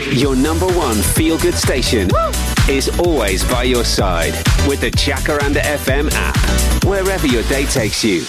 your number one feel-good station, is always by your side with the Jacaranda FM app, wherever your day takes you.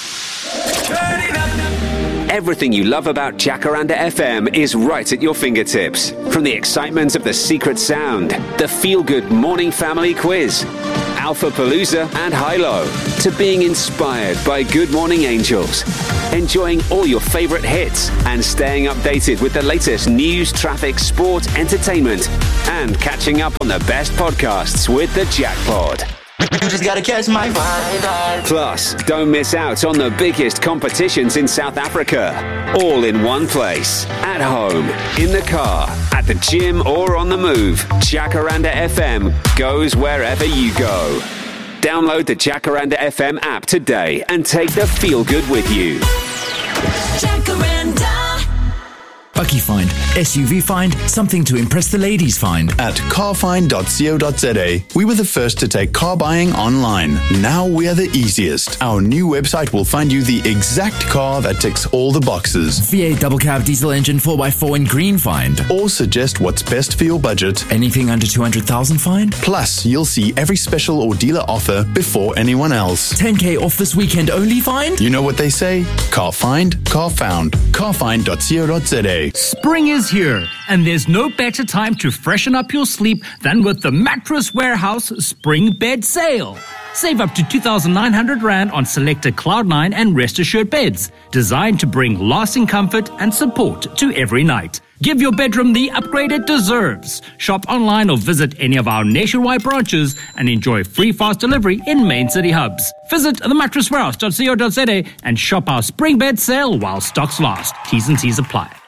Everything you love about Jacaranda FM is right at your fingertips. From the excitement of the secret sound, the feel-good morning family quiz, Alpha Palooza and Hilo, to being inspired by Good Morning Angels, enjoying all your favorite hits and staying updated with the latest news, traffic, sport, entertainment, and catching up on the best podcasts with the Jackpod. You just gotta catch my vibe. Plus, don't miss out on the biggest competitions in South Africa. All in one place. At home, in the car, at the gym, or on the move. Jacaranda FM goes wherever you go. Download the Jacaranda FM app today and take the feel good with you. Jacaranda. Bucky Find, SUV Find, something to impress the ladies find. At carfind.co.za, we were the first to take car buying online. Now we are the easiest. Our new website will find you the exact car that ticks all the boxes. V8 double cab diesel engine 4x4 in green find. Or suggest what's best for your budget. Anything under 200,000 find. Plus, you'll see every special or dealer offer before anyone else. 10k off this weekend only find. You know what they say? Car find, car found. Carfind.co.za. Spring is here, and there's no better time to freshen up your sleep than with the Mattress Warehouse Spring Bed Sale. Save up to 2,900 Rand on selected Cloud9 and Rest Assured beds, designed to bring lasting comfort and support to every night. Give your bedroom the upgrade it deserves. Shop online or visit any of our nationwide branches and enjoy free fast delivery in main city hubs. Visit themattresswarehouse.co.za and shop our Spring Bed Sale while stocks last. T's and C's apply.